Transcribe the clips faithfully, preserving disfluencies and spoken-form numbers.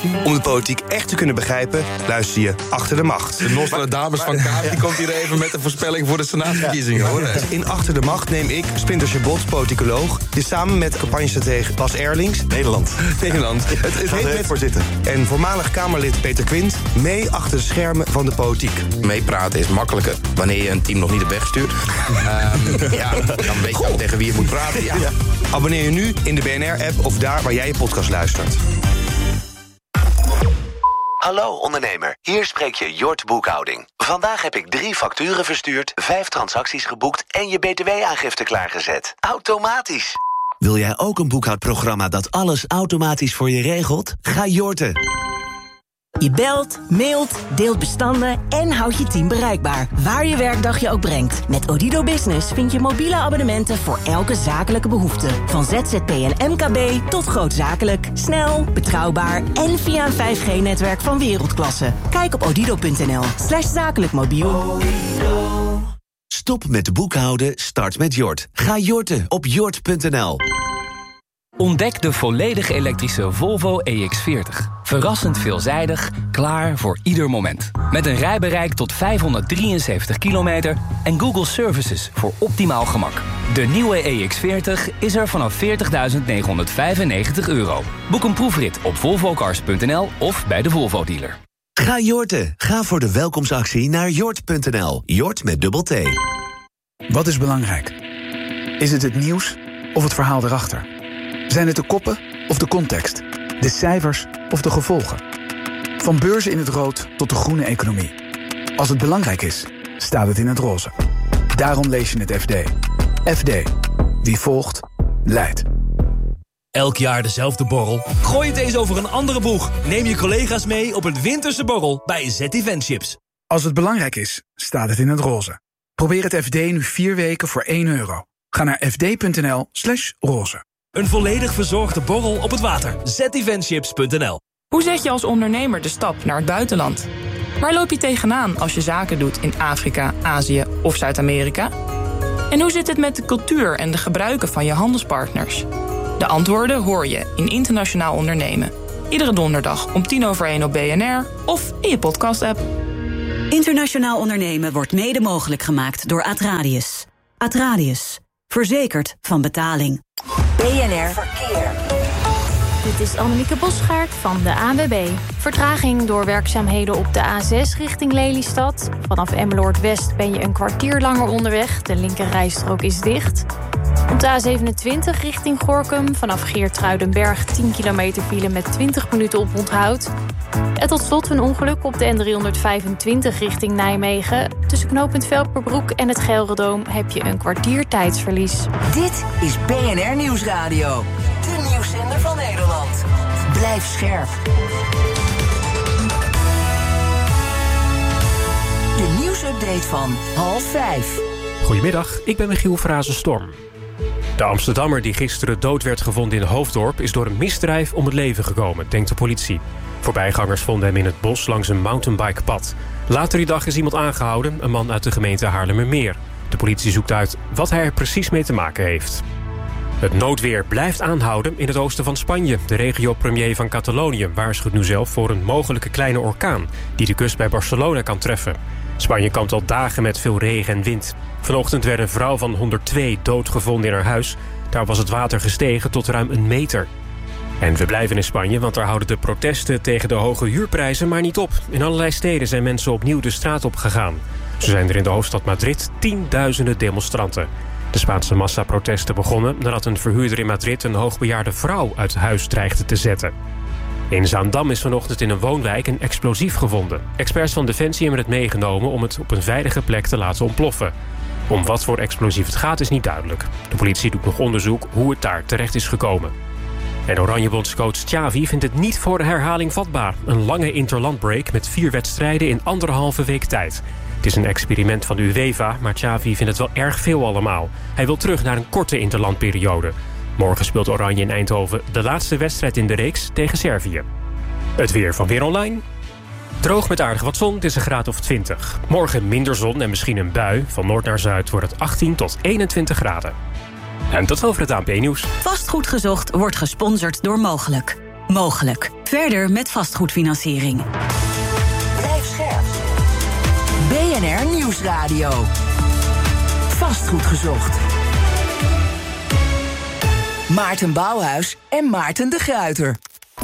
Om de politiek echt te kunnen begrijpen, luister je Achter de Macht. De Nostradamus van Kaap die komt hier even met de voorspelling voor de senaatsverkiezingen, hoor. In Achter de Macht neem ik, Splinter Chabot, politicoloog, dit samen met campagnestratege Bas Erlings, Nederland. Nederland. Het, het heet met voor zitten. En voormalig Kamerlid Peter Quint mee achter de schermen van de politiek. Meepraten is makkelijker wanneer je een team nog niet op weg stuurt. um, ja, dan weet je ook tegen wie je moet praten. Ja. Ja. Abonneer je nu in de B N R-app of daar waar jij je podcast luistert. Hallo ondernemer, hier spreek je Jort Boekhouding. Vandaag heb ik drie facturen verstuurd, vijf transacties geboekt en je B T W-aangifte klaargezet. Automatisch. Wil jij ook een boekhoudprogramma dat alles automatisch voor je regelt? Ga Jorten. Je belt, mailt, deelt bestanden en houdt je team bereikbaar. Waar je werkdag je ook brengt. Met Odido Business vind je mobiele abonnementen voor elke zakelijke behoefte. Van Z Z P en M K B tot grootzakelijk. Snel, betrouwbaar en via een vijf G-netwerk van wereldklasse. Kijk op odido.nl slash zakelijk mobiel. Stop met boekhouden, start met Jort. Ga Jorten op jort punt n l. Ontdek de volledig elektrische Volvo E X veertig. Verrassend veelzijdig, klaar voor ieder moment. Met een rijbereik tot vijfhonderddrieënzeventig kilometer en Google Services voor optimaal gemak. De nieuwe E X veertig is er vanaf veertigduizend negenhonderdvijfennegentig euro. Boek een proefrit op volvocars punt n l of bij de Volvo-dealer. Ga Jorten. Ga voor de welkomstactie naar jort punt n l. Jort met dubbel T. Wat is belangrijk? Is het het nieuws of het verhaal erachter? Zijn het de koppen of de context? De cijfers of de gevolgen? Van beurzen in het rood tot de groene economie. Als het belangrijk is, staat het in het roze. Daarom lees je het F D. F D. Wie volgt, leidt. Elk jaar dezelfde borrel? Gooi het eens over een andere boeg. Neem je collega's mee op een winterse borrel bij Z Event Chips. Als het belangrijk is, staat het in het roze. Probeer het F D nu vier weken voor één euro. Ga naar fd.nl slash roze. Een volledig verzorgde borrel op het water. z event chips punt n l. Hoe zet je als ondernemer de stap naar het buitenland? Waar loop je tegenaan als je zaken doet in Afrika, Azië of Zuid-Amerika? En hoe zit het met de cultuur en de gebruiken van je handelspartners? De antwoorden hoor je in Internationaal Ondernemen. Iedere donderdag om tien over één op B N R of in je podcast-app. Internationaal Ondernemen wordt mede mogelijk gemaakt door Atradius. Atradius. Verzekerd van betaling. B N R Verkeer. Dit is Annemieke Bosgaard van de A N W B. Vertraging door werkzaamheden op de A zes richting Lelystad. Vanaf Emmeloord West ben je een kwartier langer onderweg. De linkerrijstrook is dicht. Op de A zevenentwintig richting Gorinchem. Vanaf Geertruidenberg tien kilometer file met twintig minuten op onthoud. En tot slot een ongeluk op de N driehonderdvijfentwintig richting Nijmegen. Tussen knooppunt Velperbroek en het Gelredoom heb je een kwartier tijdsverlies. Dit is B N R Nieuwsradio. De nieuwszender van Nederland. Blijf scherp. De nieuwsupdate van half vijf. Goedemiddag, ik ben Michiel Frazen-Storm. De Amsterdammer die gisteren dood werd gevonden in Hoofddorp is door een misdrijf om het leven gekomen, denkt de politie. Voorbijgangers vonden hem in het bos langs een mountainbikepad. Later die dag is iemand aangehouden, een man uit de gemeente Haarlemmermeer. De politie zoekt uit wat hij er precies mee te maken heeft. Het noodweer blijft aanhouden in het oosten van Spanje. De regio-premier van Catalonië waarschuwt nu zelf voor een mogelijke kleine orkaan die de kust bij Barcelona kan treffen. Spanje kampt al dagen met veel regen en wind. Vanochtend werd een vrouw van honderdtwee doodgevonden in haar huis. Daar was het water gestegen tot ruim een meter. En we blijven in Spanje, want daar houden de protesten tegen de hoge huurprijzen maar niet op. In allerlei steden zijn mensen opnieuw de straat op gegaan. Zo zijn er in de hoofdstad Madrid tienduizenden demonstranten. De Spaanse massaprotesten begonnen nadat een verhuurder in Madrid een hoogbejaarde vrouw uit huis dreigde te zetten. In Zaandam is vanochtend in een woonwijk een explosief gevonden. Experts van Defensie hebben het meegenomen om het op een veilige plek te laten ontploffen. Om wat voor explosief het gaat is niet duidelijk. De politie doet nog onderzoek hoe het daar terecht is gekomen. En Oranjebondscoach Xavi vindt het niet voor de herhaling vatbaar. Een lange interlandbreak met vier wedstrijden in anderhalve week tijd. Het is een experiment van de UEFA, maar Xavi vindt het wel erg veel allemaal. Hij wil terug naar een korte interlandperiode. Morgen speelt Oranje in Eindhoven de laatste wedstrijd in de reeks tegen Servië. Het weer van Weer Online. Droog met aardig wat zon, het is een graad of twintig. Morgen minder zon en misschien een bui. Van noord naar zuid wordt het achttien tot eenentwintig graden. En tot over het A N P-nieuws. Vastgoed gezocht wordt gesponsord door Mogelijk. mogelijk. Verder met vastgoedfinanciering. Blijf scherp. B N R Nieuwsradio. Vastgoed gezocht. Maarten Bouwhuis en Maarten de Gruyter.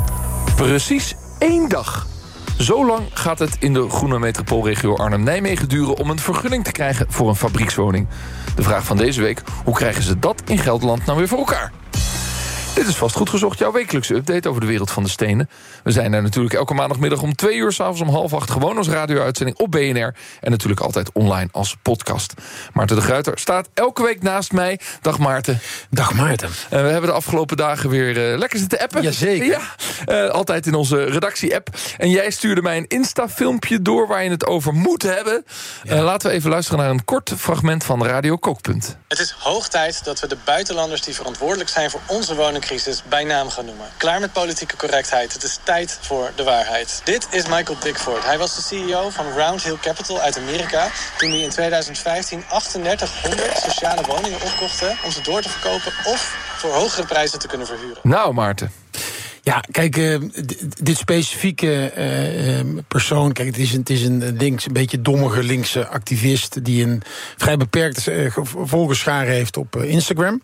Precies één dag. Zo lang gaat het in de groene metropoolregio Arnhem-Nijmegen duren om een vergunning te krijgen voor een fabriekswoning. De vraag van deze week: hoe krijgen ze dat in Gelderland nou weer voor elkaar? Dit is Vastgoed Gezocht, jouw wekelijkse update over de wereld van de stenen. We zijn er natuurlijk elke maandagmiddag om twee uur, 's avonds om half acht... gewoon als radio-uitzending op B N R. En natuurlijk altijd online als podcast. Maarten de Gruyter staat elke week naast mij. Dag Maarten. Dag Maarten. Uh, we hebben de afgelopen dagen weer uh, lekker zitten appen. Jazeker. Ja, uh, altijd in onze redactie-app. En jij stuurde mij een Insta-filmpje door waar je het over moet hebben. Ja. Uh, laten we even luisteren naar een kort fragment van Radio Kookpunt. Het is hoog tijd dat we de buitenlanders die verantwoordelijk zijn voor onze woningcrisis bij naam gaan noemen. Klaar met politieke correctheid. Het is tijd voor de waarheid. Dit is Michael Bickford. Hij was de C E O van Round Hill Capital uit Amerika toen hij in tweeduizend vijftien drieënachtighonderd sociale woningen opkochten om ze door te verkopen of voor hogere prijzen te kunnen verhuren. Nou, Maarten. Ja, kijk, uh, d- dit specifieke uh, persoon... Kijk, het is, een, het is een links, een beetje dommige linkse activist... die een vrij beperkte uh, volgerschare heeft op uh, Instagram.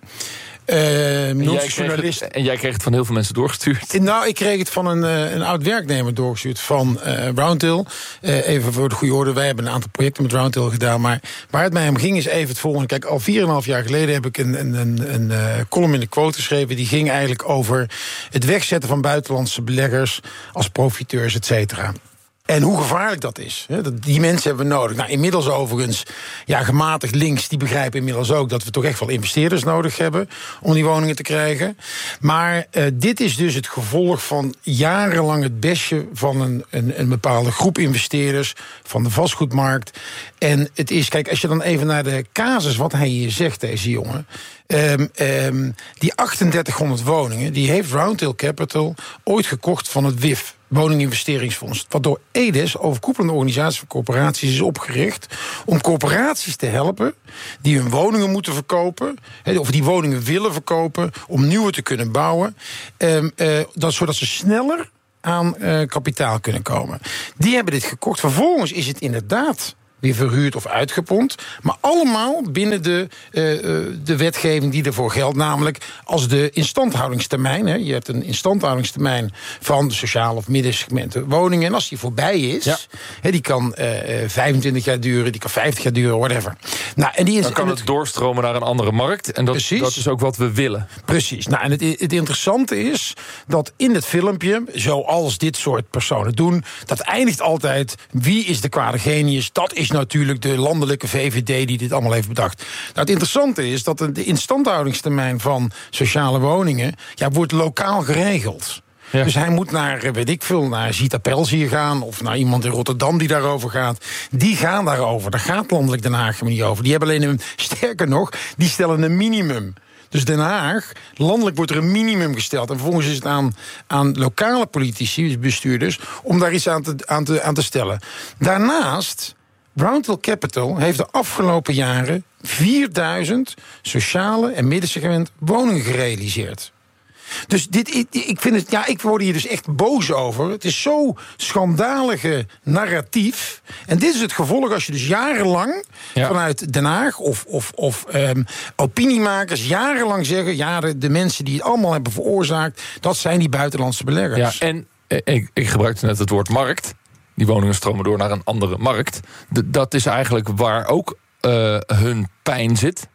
Uh, en, jij journalist. Het, en jij kreeg het van heel veel mensen doorgestuurd? Nou, ik kreeg het van een, uh, een oud werknemer doorgestuurd van uh, Roundhill. Uh, even voor de goede orde, wij hebben een aantal projecten met Roundhill gedaan. Maar waar het mij om ging is even het volgende. Kijk, al vier en een half jaar geleden heb ik een, een, een, een uh, column in de Quote geschreven. Die ging eigenlijk over het wegzetten van buitenlandse beleggers als profiteurs, et cetera. En hoe gevaarlijk dat is. Die mensen hebben we nodig. Nou, inmiddels overigens, ja, gematigd links... die begrijpen inmiddels ook dat we toch echt wel investeerders nodig hebben... om die woningen te krijgen. Maar uh, dit is dus het gevolg van jarenlang het bestje... van een, een, een bepaalde groep investeerders, van de vastgoedmarkt. En het is, kijk, als je dan even naar de casus... wat hij hier zegt, deze jongen... Um, um, die drieënachtighonderd woningen, die heeft Roundhill Capital ooit gekocht van het W I F, Woninginvesteringsfonds. Wat door E D E S, overkoepelende organisatie voor corporaties, is opgericht om corporaties te helpen die hun woningen moeten verkopen, of die woningen willen verkopen, om nieuwe te kunnen bouwen, um, uh, dat, zodat ze sneller aan uh, kapitaal kunnen komen. Die hebben dit gekocht. Vervolgens is het inderdaad weer verhuurd of uitgepompt. Maar allemaal binnen de, uh, de wetgeving die ervoor geldt. Namelijk als de instandhoudingstermijn. Hè, je hebt een instandhoudingstermijn van de sociale of middensegmenten woningen. En als die voorbij is, ja. hè, die kan uh, vijfentwintig jaar duren, die kan vijftig jaar duren, whatever. Nou, en die is, dan kan het, het doorstromen naar een andere markt. En dat, dat is ook wat we willen. Precies. Nou, en het, het interessante is dat in het filmpje, zoals dit soort personen doen, dat eindigt altijd, wie is de kwade genius? Dat is natuurlijk de landelijke V V D die dit allemaal heeft bedacht. Nou, het interessante is dat de instandhoudingstermijn van sociale woningen, ja, wordt lokaal geregeld. Ja. Dus hij moet naar, weet ik veel, naar Zita Pelsier gaan, of naar iemand in Rotterdam die daarover gaat. Die gaan daarover. Daar gaat landelijk Den Haag niet over. Die hebben alleen een, sterker nog, die stellen een minimum. Dus Den Haag, landelijk wordt er een minimum gesteld. En vervolgens is het aan, aan lokale politici, bestuurders, om daar iets aan te, aan te, aan te stellen. Daarnaast, Roundhill Capital heeft de afgelopen jaren vierduizend sociale en middensegment woningen gerealiseerd. Dus dit, ik, ik vind het, ja, ik word hier dus echt boos over. Het is zo schandalige narratief. En dit is het gevolg als je dus jarenlang ja. vanuit Den Haag of, of, of um, opiniemakers jarenlang zeggen, ja, de, de mensen die het allemaal hebben veroorzaakt, dat zijn die buitenlandse beleggers. Ja, en ik, ik gebruikte net het woord markt. Die woningen stromen door naar een andere markt. De, dat is eigenlijk waar ook uh, hun pijn zit.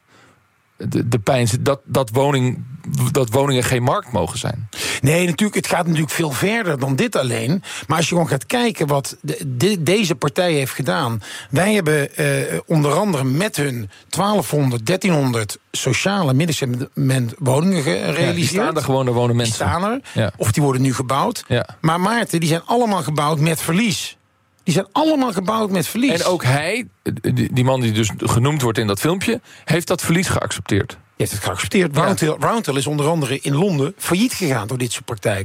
De, de pijn zit dat, dat, woning, dat woningen geen markt mogen zijn. Nee, natuurlijk, het gaat natuurlijk veel verder dan dit alleen. Maar als je gewoon gaat kijken wat de, de, deze partij heeft gedaan. Wij hebben uh, onder andere met hun twaalfhonderd, dertienhonderd sociale middensegment woningen gerealiseerd. Ja, die staan er gewoon, er wonen mensen. Die staan er, ja. Of die worden nu gebouwd. Ja. Maar Maarten, die zijn allemaal gebouwd met verlies. Die zijn allemaal gebouwd met verlies. En ook hij, die, die man die dus genoemd wordt in dat filmpje, heeft dat verlies geaccepteerd. Heeft het geaccepteerd. Ja. Roundhill, Roundhill is onder andere in Londen failliet gegaan door dit soort praktijken.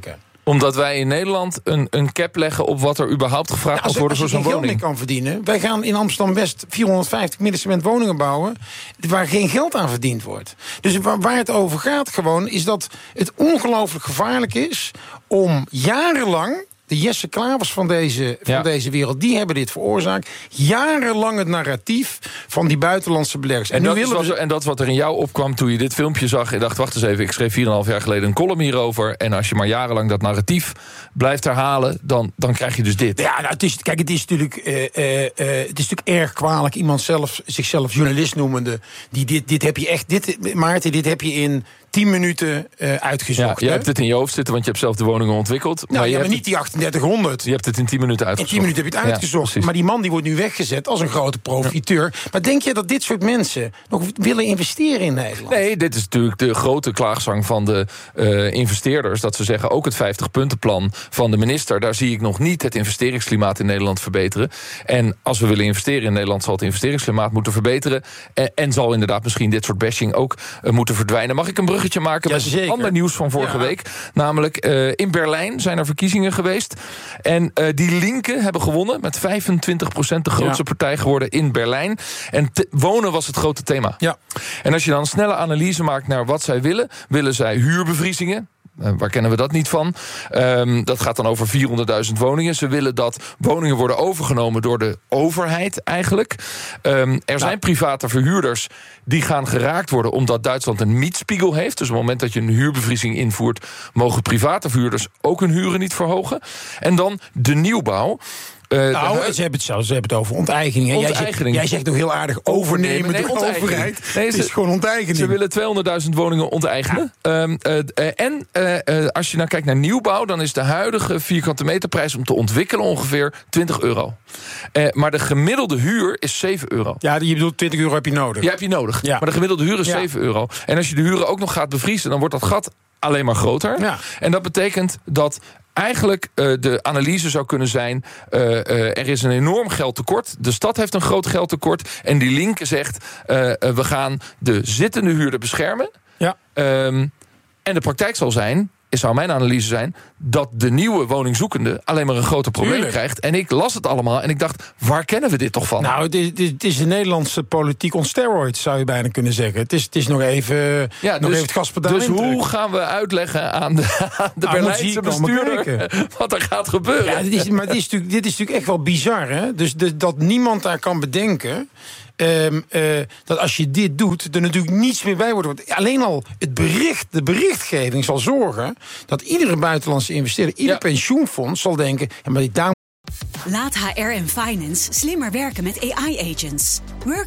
Omdat wij in Nederland een, een cap leggen op wat er überhaupt gevraagd ja, kan worden voor zo'n woning. Als je geen geld meer kan verdienen. Wij gaan in Amsterdam-West vierhonderdvijftig middencement woningen bouwen waar geen geld aan verdiend wordt. Dus waar, waar het over gaat gewoon is dat het ongelooflijk gevaarlijk is om jarenlang... De Jesse Klavers van deze, van ja. deze wereld, die hebben dit veroorzaakt. Jarenlang het narratief van die buitenlandse beleggers. En, en, dat nu is willen wat, we... en dat wat er in jou opkwam toen je dit filmpje zag. Je dacht, wacht eens even, ik schreef vier en een half jaar geleden een column hierover. En als je maar jarenlang dat narratief blijft herhalen, dan, dan krijg je dus dit. Ja, nou, het is, kijk, het is natuurlijk, uh, uh, uh, het is natuurlijk erg kwalijk. Iemand zelf, zichzelf journalist noemende. Die dit, dit heb je echt, dit, Maarten, dit heb je in... tien minuten uh, uitgezocht. Ja, je hebt het in je hoofd zitten, want je hebt zelf de woningen ontwikkeld. Nou, maar je ja, hebt maar niet die achtendertighonderd. Je hebt het in tien minuten uitgezocht. In tien minuten heb je het uitgezocht. Ja, maar die man die wordt nu weggezet als een grote profiteur. Ja. Maar denk je dat dit soort mensen nog willen investeren in Nederland? Nee, dit is natuurlijk de grote klaagzang van de uh, investeerders. Dat ze zeggen, ook het vijftig-puntenplan van de minister... daar zie ik nog niet het investeringsklimaat in Nederland verbeteren. En als we willen investeren in Nederland... zal het investeringsklimaat moeten verbeteren. En, en zal inderdaad misschien dit soort bashing ook uh, moeten verdwijnen. Mag ik een bruggetje maken ja, met een ander nieuws van vorige ja. week? Namelijk, uh, in Berlijn zijn er verkiezingen geweest. En uh, die linken hebben gewonnen met vijfentwintig procent, de grootste ja. partij geworden in Berlijn. En te, wonen was het grote thema. Ja. En als je dan een snelle analyse maakt naar wat zij willen... willen zij huurbevriezingen. Uh, waar kennen we dat niet van? Um, dat gaat dan over vierhonderdduizend woningen. Ze willen dat woningen worden overgenomen door de overheid eigenlijk. Um, er nou. zijn private verhuurders die gaan geraakt worden... omdat Duitsland een mietspiegel heeft. Dus op het moment dat je een huurbevriezing invoert... mogen private verhuurders ook hun huren niet verhogen. En dan de nieuwbouw. Uh, nou, ze hebben het zelfs ze hebben het over onteigening. onteigening. Jij, zegt, jij zegt nog heel aardig overnemen nee, door de overheid. Nee, het is ze, gewoon onteigening. Ze willen tweehonderdduizend woningen onteigenen. Ja. Um, uh, uh, en uh, uh, als je nou kijkt naar nieuwbouw... dan is de huidige vierkante meterprijs om te ontwikkelen ongeveer twintig euro. Uh, maar de gemiddelde huur is zeven euro. Ja, je bedoelt twintig euro heb je nodig. Ja, heb je nodig. Ja. Maar de gemiddelde huur is ja. zeven euro. En als je de huren ook nog gaat bevriezen... dan wordt dat gat alleen maar groter. Ja. En dat betekent dat... Eigenlijk uh, de analyse zou kunnen zijn... Uh, uh, er is een enorm geldtekort. De stad heeft een groot geldtekort. En die linke zegt... Uh, uh, we gaan de zittende huurder beschermen. Ja. Um, en de praktijk zal zijn... zou mijn analyse zijn... dat de nieuwe woningzoekende alleen maar een groter probleem Tuurlijk. krijgt. En ik las het allemaal en ik dacht... waar kennen we dit toch van? Nou, het is, het is de Nederlandse politiek on steroids, zou je bijna kunnen zeggen. Het is, het is nog even, ja, nog dus, even het gaspedaal Dus indrukken. hoe gaan we uitleggen aan de, aan de nou, Berlijnse bestuurder... wat er gaat gebeuren? Ja, dit is, maar dit is, dit is natuurlijk echt wel bizar, hè? Dus de, dat niemand daar kan bedenken... Um, uh, dat als je dit doet, er natuurlijk niets meer bij wordt. Want alleen al het bericht, de berichtgeving zal zorgen... dat iedere buitenlandse investeerder, ieder ja. pensioenfonds zal denken... Ja, maar die daar... Laat H R en Finance slimmer werken met A I-agents.